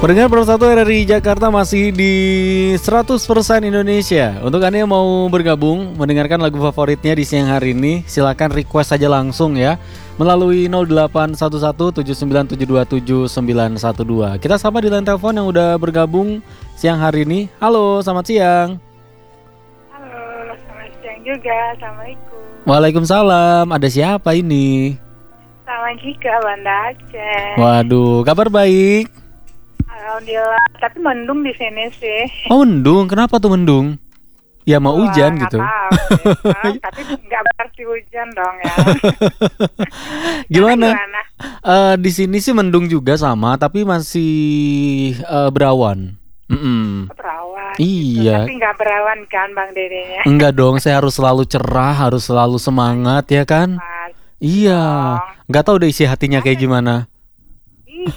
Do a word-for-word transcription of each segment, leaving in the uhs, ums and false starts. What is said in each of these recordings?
Pendengar Persatu R R I Jakarta masih di seratus persen Indonesia. Untuk Anda yang mau bergabung mendengarkan lagu favoritnya di siang hari ini, silakan request saja langsung ya melalui nol delapan satu satu tujuh sembilan tujuh dua tujuh sembilan satu dua. Kita sapa di line telepon yang udah bergabung siang hari ini. Halo, selamat siang. Halo, selamat siang juga. Assalamualaikum. Waalaikumsalam. Ada siapa ini? Sama Jika, Banda Aceh. Waduh, kabar baik. Alhamdulillah, tapi mendung di sini sih. Oh, mendung. Kenapa tuh mendung? Ya mau Wah, hujan nggak gitu. tahu sih. Ah, tapi nggak berarti hujan dong ya. Gimana? Gimana? Eh, di sini sih mendung juga sama, tapi masih eh, berawan. Mm-mm. Perawan. Iya. Tapi nggak berawan kan Bang Dedenya? Enggak dong, saya harus selalu cerah, harus selalu semangat ya kan? Mas. Iya. Nggak tahu deh isi hatinya kayak gimana. Ih.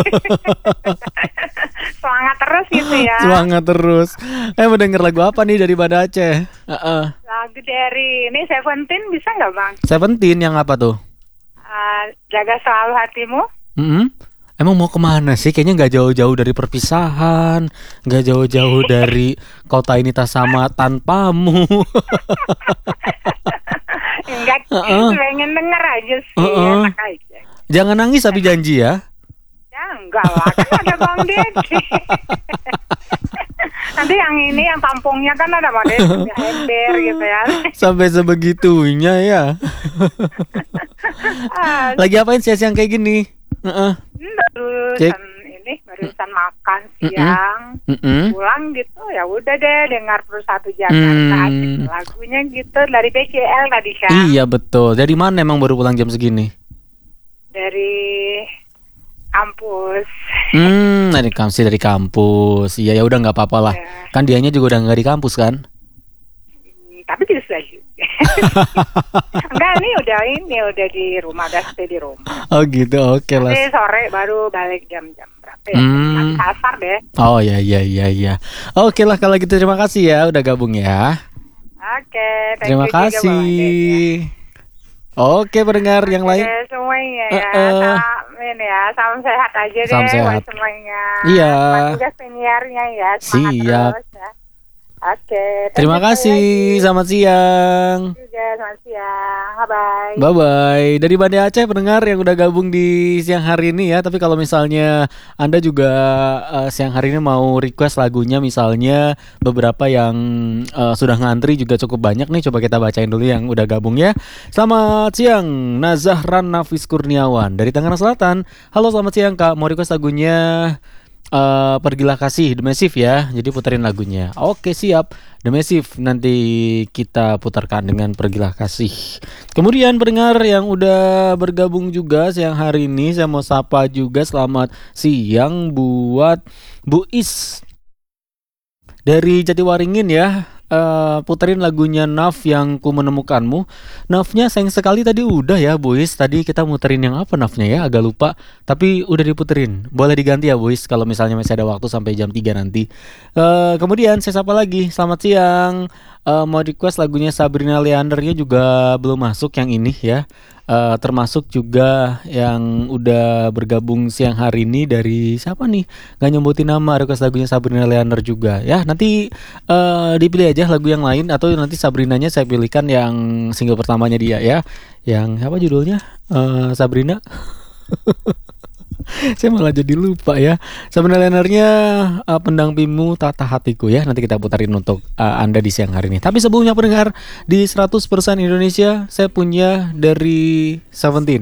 Semangat terus gitu ya. Semangat terus. Eh, mau denger lagu apa nih dari Banda Aceh? Heeh. Lagu dari ini Seventeen bisa nggak Bang? Seventeen yang apa tuh? Ah, jaga selalu hatimu. Mm-mm. Emang mau kemana sih? Kayaknya nggak jauh-jauh dari perpisahan, nggak jauh-jauh dari kota ini tak sama tanpamu. Enggak, Uh-uh. pengen denger aja sih, Uh-uh. enak aja. Jangan nangis tapi janji ya. Ya enggak lah, kan ada Bang Deddy. Nanti yang ini, yang tampungnya kan ada Bang Deddy, ember gitu ya. Sampai sebegitunya ya. Ah, Lagi apain siang-siang kayak gini? Heeh. barusan ini, barusan makan siang, Mm-mm. pulang gitu, ya udah deh dengar Persatu Jakarta, Hmm. asik lagunya gitu, dari P C L tadi kan. Iya betul. Dari mana emang baru pulang jam segini? Dari kampus. Hmm, dari kampus dari kampus. Iya ya udah nggak apa-apa lah. Ya. Kan dianya juga udah nggak di kampus kan? Hmm, tapi bisa juga. Enggak, ini udah ini udah di rumah, udah stay di rumah. Oh gitu. Oke lah. Nanti sore baru balik jam-jam berapa ya? Hmm. Nanti asar deh. Oh ya ya ya ya. Oke lah kalau gitu terima kasih ya udah gabung ya. Oke, thank Terima you juga, Bang Deddy, ya. kasih. Oke pendengar yang lain. Oke, semuanya ya. Eh, eh. Salam ini ya, salam sehat aja deh Salam sehat. buat semuanya. Iya. Sama juga seniornya ya, semangat Siap. terus ya. Oke. thank Terima you sekali kasih. lagi. Selamat siang. Juga selamat siang. Bye bye. Bye bye. Dari Banda Aceh pendengar yang udah gabung di siang hari ini ya. Tapi kalau misalnya Anda juga eh, siang hari ini mau request lagunya, misalnya beberapa yang eh, sudah ngantri juga cukup banyak nih. Coba kita bacain dulu yang udah gabung ya. Selamat siang Nazahran Nafis Kurniawan dari Tangerang Selatan. Halo selamat siang Kak. Mau request lagunya eh, Pergilah Kasih The Massive ya. Jadi puterin lagunya. Oke siap. The Massive nanti kita putarkan dengan Pergilah Kasih. Kemudian pendengar yang udah bergabung juga siang hari ini, saya mau sapa juga selamat siang buat Bu Is dari Jatiwaringin ya. Eh, puterin lagunya Naf yang ku menemukanmu. Nafnya sayang sekali tadi udah ya Bu Is. Tadi kita muterin yang apa Nafnya ya, agak lupa. Tapi udah diputerin. Boleh diganti ya Bu Is kalau misalnya masih ada waktu sampai jam tiga nanti. Eh, kemudian saya sapa lagi. Selamat siang. Eh, mau request lagunya Sabrina Leandernya juga belum masuk yang ini ya. Eh, termasuk juga yang udah bergabung siang hari ini dari siapa nih? Gak nyebutin nama, request lagunya Sabrina Leander juga ya. Nanti eh, dipilih aja lagu yang lain atau nanti Sabrinanya saya pilihkan yang single pertamanya dia ya. Yang apa judulnya? Eh, Sabrina. Saya malah jadi lupa ya. Sebenarnya uh, Pendang Pimu Tata Hatiku ya. Nanti kita putarin untuk uh, Anda di siang hari ini. Tapi sebelumnya pendengar di seratus persen Indonesia, saya punya dari Seventeen.